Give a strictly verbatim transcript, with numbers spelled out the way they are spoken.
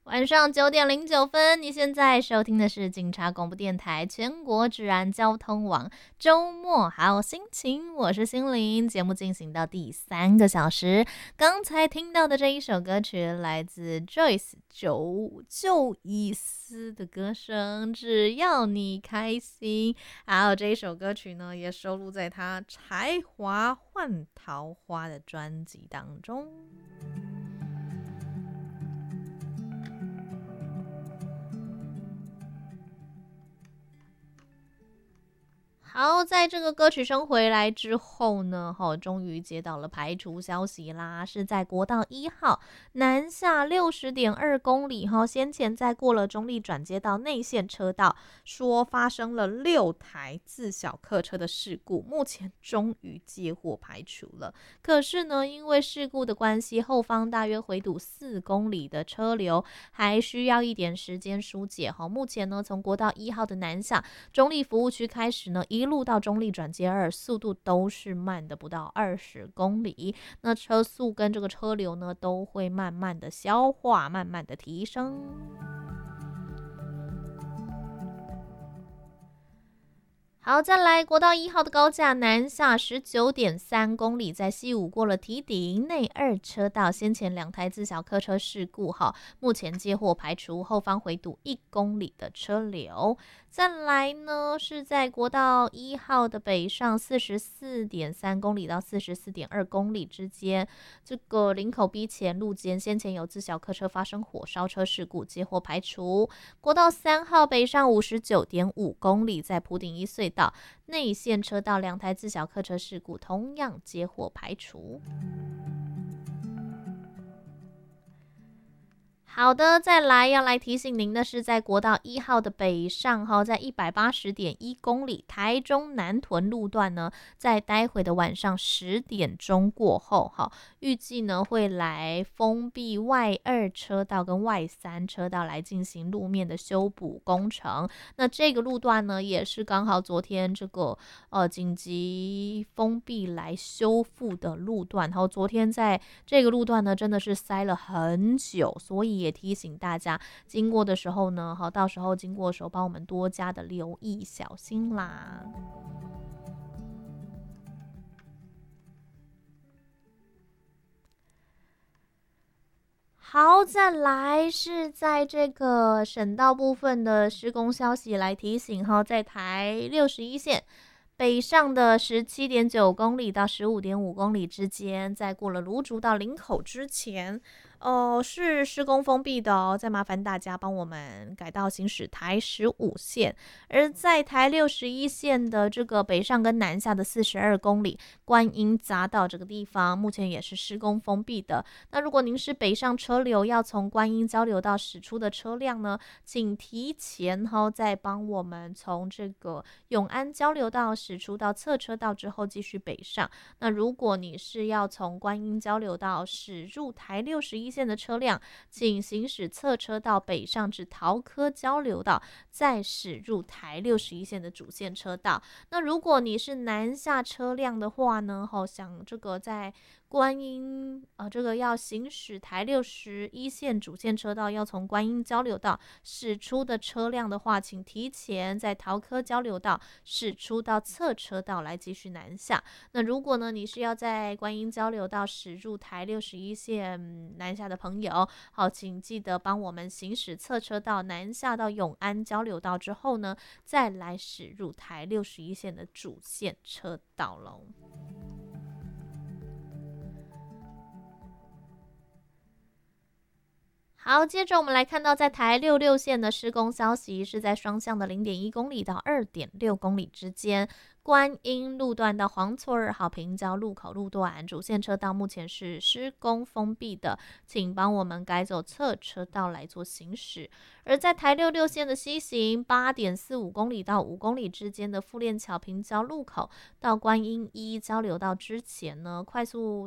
晚上九点零九分，你现在收听的是警察广播电台全国治安交通网周末好心情，我是心灵。节目进行到第三个小时，刚才听到的这一首歌曲来自 Joyce 九就一丝的歌声，只要你开心。还有这一首歌曲呢，也收录在他才华换桃花的专辑当中。好，在这个歌曲声回来之后呢，哈、哦，终于接到了排除消息啦，是在国道一号南下六十点二公里哈、哦，先前在过了中立转接到内线车道，说发生了六台自小客车的事故，目前终于接获排除了。可是呢，因为事故的关系，后方大约回堵四公里的车流，还需要一点时间疏解哈、哦。目前呢，从国道一号的南下中立服务区开始呢，一路到中立转接二，速度都是慢的，不到二十公里。那车速跟这个车流呢，都会慢慢的消化，慢慢的提升。好，再来国道一号的高架南下十九点三公里，在西武过了堤顶内二车道，先前两台自小客车事故哈，目前接获排除，后方回堵一公里的车流。再来呢，是在国道一号的北上四十四点三公里到四十四点二公里之间，这个林口 B 前路间先前有自小客车发生火烧车事故，接获排除。国道三号北上五十九点五公里，在埔顶一隧道内线车道两台自小客车事故，同样接获排除。好的，再来要来提醒您的是，在国道一号的北上哈，在一百八十点一公里台中南屯路段呢，在待会的晚上十点钟过后哈，预计呢会来封闭外二车道跟外三车道来进行路面的修补工程。那这个路段呢，也是刚好昨天这个呃紧急封闭来修复的路段，然后昨天在这个路段呢，真的是塞了很久，所以也提醒大家，经过的时候呢，好，到时候经过的时候，帮我们多加的留意，小心啦。好，再来是在这个省道部分的施工消息来提醒哈，在台六十一线北上的十七点九公里到十五点五公里之间，在过了芦竹到林口之前，哦，是施工封闭的哦，再麻烦大家帮我们改道行驶台十五线。而在台六十一线的这个北上跟南下的四十二公里，观音匝道这个地方，目前也是施工封闭的。那如果您是北上车流要从观音交流道驶出的车辆呢，请提前哈，再帮我们从这个永安交流道驶出到侧车道之后继续北上。那如果你是要从观音交流道驶入台六十一线的车辆，请行驶侧车道北上至桃科交流道，再驶入台六十一线的主线车道。那如果你是南下车辆的话呢，好，想这个在观音呃，这个要行驶台六十一线主线车道，要从观音交流道驶出的车辆的话，请提前在桃科交流道驶出到侧车道来继续南下。那如果呢，你是要在观音交流道驶入台六十一线南下的朋友，好，请记得帮我们行驶侧车道南下到永安交流道之后呢，再来驶入台六十一线的主线车道喽。好，接着我们来看到，在台六六线的施工消息，是在双向的零点一公里到二点六公里之间。观音路段到黄村好平交路口路段主线车道目前是施工封闭的，请帮我们改走侧车道来做行驶。而在台六六线的西行八点四五公里到五公里之间的富链桥平交路口到观音一交流道之前呢，快速